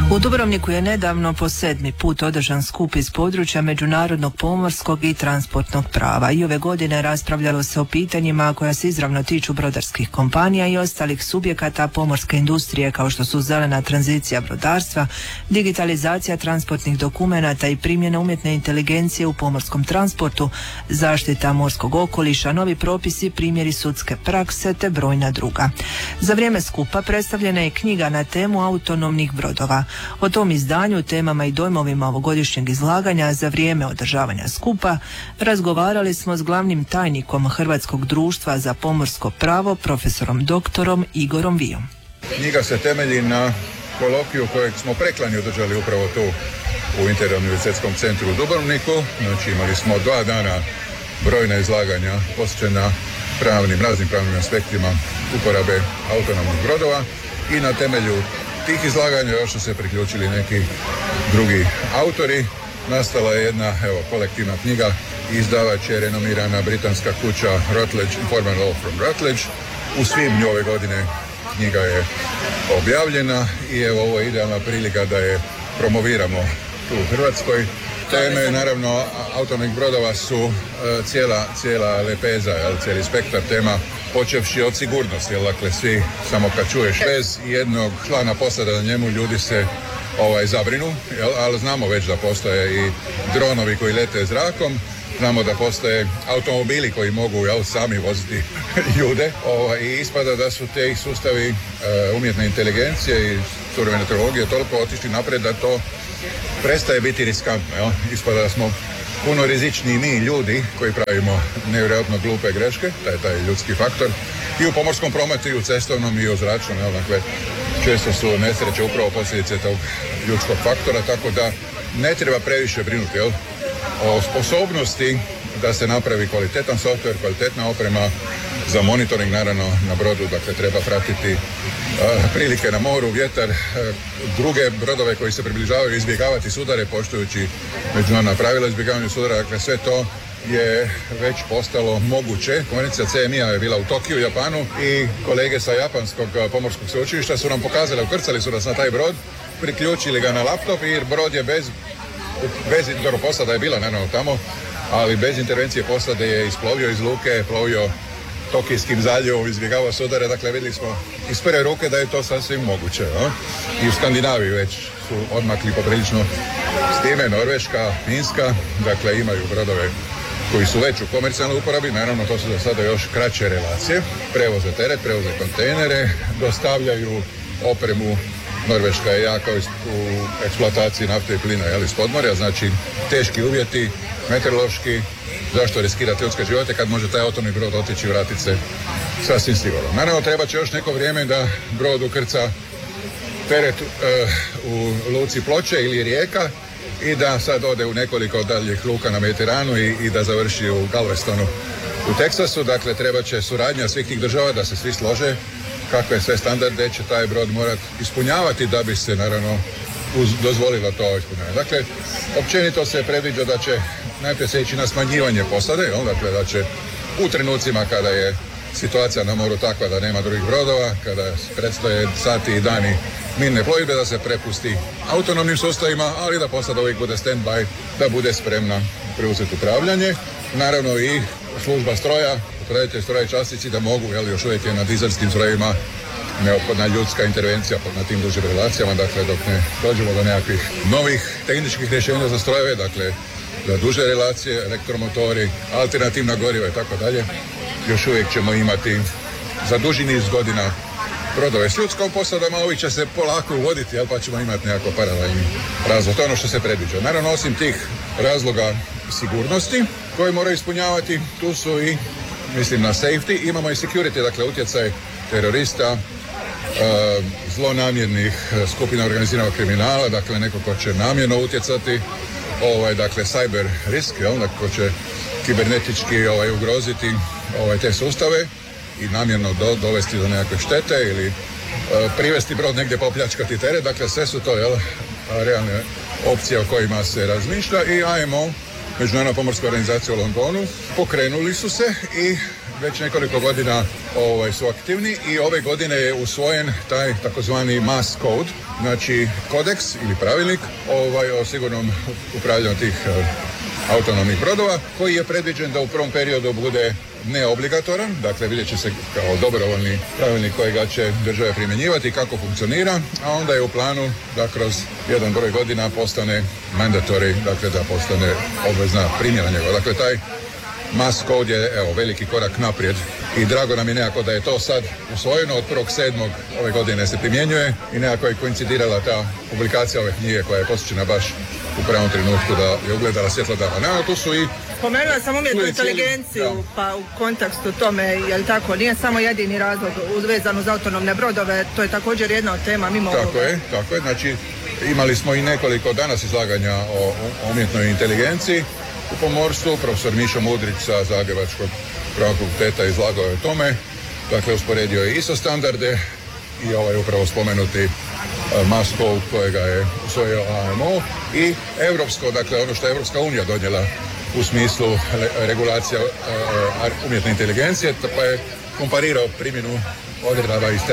U Dubrovniku je nedavno po 7. put održan skup iz područja međunarodnog pomorskog i transportnog prava i ove godine raspravljalo se o pitanjima koja se izravno tiču brodarskih kompanija i ostalih subjekata pomorske industrije kao što su zelena tranzicija brodarstva, digitalizacija transportnih dokumenata i primjena umjetne inteligencije u pomorskom transportu, zaštita morskog okoliša, novi propisi, primjeri sudske prakse te brojna druga. Za vrijeme skupa predstavljena je knjiga na temu autonomnih brodova. O tom izdanju, temama i dojmovima ovogodišnjeg izlaganja za vrijeme održavanja skupa razgovarali smo s glavnim tajnikom Hrvatskog društva za pomorsko pravo, profesorom doktorom Igorom Vijom. Knjiga se temelji na kolokviju kojeg smo preklani održali upravo tu u Interuniverzitetskom centru u Dubrovniku. Znači imali smo 2 dana brojna izlaganja posvećena raznim pravnim aspektima uporabe autonomnih brodova i na temelju tih izlaganja još su se priključili neki drugi autori. Nastala je jedna kolektivna knjiga. Izdavač je renomirana britanska kuća Routledge, Informal Law from Routledge. U svibnju ove godine knjiga je objavljena i ovo je idealna prilika da je promoviramo tu u Hrvatskoj. Teme, naravno, autonomnih brodova su cijela lepeza, cijeli spektar tema, počevši od sigurnosti, dakle svi, samo kad čuješ bez jednog člana posada na njemu, ljudi se zabrinu, ali znamo već da postoje i dronovi koji lete zrakom, znamo da postoje automobili koji mogu sami voziti ljude i ispada da su te sustavi umjetne inteligencije i suvremene tehnologije toliko otišli naprijed da to prestaje biti riskantno. Ispada da smo puno rizičniji mi ljudi koji pravimo nevjerojatno glupe greške, taj ljudski faktor, i u pomorskom prometu i u cestovnom i u zračnom. Dakle, često su nesreće upravo posljedice tog ljudskog faktora, tako da ne treba previše brinuti o sposobnosti da se napravi kvalitetan software, kvalitetna oprema za monitoring, naravno na brodu, dakle treba pratiti prilike na moru, vjetar, druge brodove koji se približavaju, izbjegavati sudare poštujući međunarodna pravila izbjegavanja sudara, dakle sve to je već postalo moguće. Konferencija CMI-a je bila u Tokiju, Japanu, i kolege sa Japanskog pomorskog sveučilišta su nam pokazali, ukrcali su nas na taj brod, priključili ga na laptop i brod je bez posada je bila naravno tamo, ali bez intervencije posade je isplovio iz luke, plovio Tokijskim zaljevom, izbjegavao sudare, dakle vidjeli smo iz prve ruke da je to sasvim moguće. I u Skandinaviji već su odmakli poprilično s time, Norveška, Finska, dakle imaju brodove koji su već u komercijalnoj uporabi, naravno to su za sada još kraće relacije, prevoze teret, prevoze kontejnere, dostavljaju opremu. Norveška je jaka u eksploataciji nafte i plina iz podmorja, znači teški uvjeti, meteorološki, zašto riskirati ljudske živote kad može taj autonomni brod otići i vratiti se sasvim sigurno. Naravno, treba će još neko vrijeme da brod ukrca teret u luci Ploče ili Rijeka i da sad ode u nekoliko daljih luka na Mediteranu i da završi u Galvestonu u Teksasu. Dakle, treba će suradnja svih tih država da se svi slože kakve sve standarde će taj brod morati ispunjavati da bi se naravno dozvolilo to ispunjavanje. Dakle, općenito se predviđa da će najprije se ići na smanjivanje posade, dakle da će u trenucima kada je situacija na moru takva da nema drugih brodova, kada predstoje sati i dani mirne plovidbe, da se prepusti autonomnim sustavima, ali da posada uvijek bude stand-by, da bude spremna preuzeti upravljanje. Naravno i služba stroja, upravitelj stroja i časnici da mogu, još uvijek je na dizelskim strojevima neophodna ljudska intervencija na tim dužim relacijama, dakle dok ne dođemo do nekakvih novih tehničkih rješenja za strojeve, dakle za duže relacije, elektromotori, alternativna goriva i tako dalje, još uvijek ćemo imati za duži niz godina brodove s ljudskom posadama, ovi će se polako uvoditi, pa ćemo imati nekako paralelni razlog. To je ono što se predviđa. Naravno, osim tih razloga sigurnosti koje moraju ispunjavati, tu su i, mislim na safety, imamo i security, dakle utjecaj terorista, zlonamjernih skupina organiziranog kriminala, dakle neko ko će namjerno utjecati, dakle cyber risk, ko će kibernetički ugroziti te sustave i namjerno dovesti do nekakve štete ili privesti brod negdje popljačkati teret, dakle sve su to realne opcije o kojima se razmišlja i IMO, Međunarodna pomorska organizacija u Londonu, pokrenuli su se i već nekoliko godina su aktivni i ove godine je usvojen taj takozvani mass code, znači kodeks ili pravilnik o sigurnom upravljanju tih autonomnih brodova, koji je predviđen da u prvom periodu bude neobligatoran, dakle vidjet će se kao dobrovoljni pravilnik kojega će države primjenjivati kako funkcionira, a onda je u planu da kroz jedan broj godina postane mandatory, dakle da postane obvezna primjena njega. Dakle, taj mass code je veliki korak naprijed i drago nam je nekako da je to sad usvojeno. Od 1.7. ove godine se primjenjuje i nekako je koincidirala ta publikacija ove knjige koja je posvećena baš u pravom trenutku da je ugledala svjetlo dana. Naravno, tu su i spomenula sam umjetnu inteligenciju, pa u kontekstu tome, je li tako, nije samo jedini razlog vezan uz autonomne brodove, to je također jedna od tema mimo ovoga. Tako je, znači imali smo i nekoliko danas izlaganja o umjetnoj inteligenciji u pomorstvu. Profesor Mišo Mudrić sa Zagrebačkog pravnog fakulteta izlagao je o tome, dakle usporedio je ISO standarde i upravo spomenuti mass code kojega je usvojio AMO i europsko, dakle ono što je Europska unija donijela u smislu regulacija umjetne inteligencije, pa je komparirao primjenu odredaba iz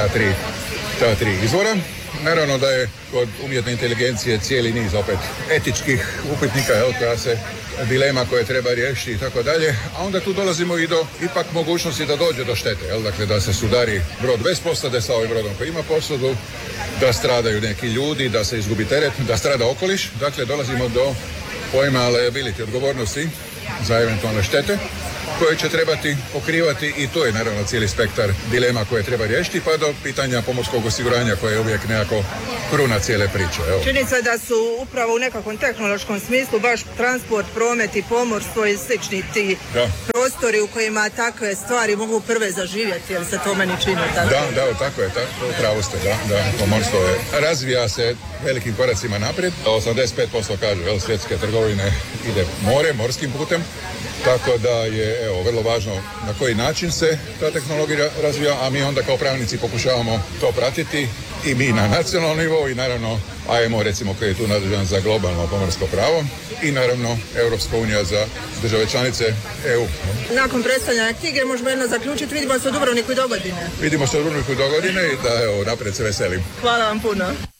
ta tri izvora. Naravno da je kod umjetne inteligencije cijeli niz opet etičkih upitnika, koja se dilema koje treba riješiti i tako dalje, a onda tu dolazimo i do ipak mogućnosti da dođe do štete, dakle da se sudari brod bez posade sa ovim brodom koji ima posadu, da stradaju neki ljudi, da se izgubi teret, da strada okoliš, dakle dolazimo do pojma liability, odgovornosti za eventualne štete koje će trebati pokrivati i to je naravno cijeli spektar dilema koje treba riješiti, pa do pitanja pomorskog osiguranja koje je uvijek nekako kruna cijele priče. Čini se da su upravo u nekakvom tehnološkom smislu baš transport, promet i pomorstvo i slični ti prostori u kojima takve stvari mogu prve zaživjeti, jer se to meni čini tako. Da, tako je, pravo ste, da, pomorstvo razvija se velikim koracima naprijed, 85% kažu, svjetske trgovine ide morskim putem, tako da je vrlo važno na koji način se ta tehnologija razvija, a mi onda kao pravnici pokušavamo to pratiti i mi na nacionalnom nivou i naravno AMO recimo koji je tu nadležan za globalno pomorsko pravo i naravno Europska unija za države članice EU. Nakon predstavljanja knjige možemo jedno zaključiti, vidimo se u Dubrovniku i dogodine. Vidimo se u Dubrovniku i dogodine i da naprijed se veselim. Hvala vam puno.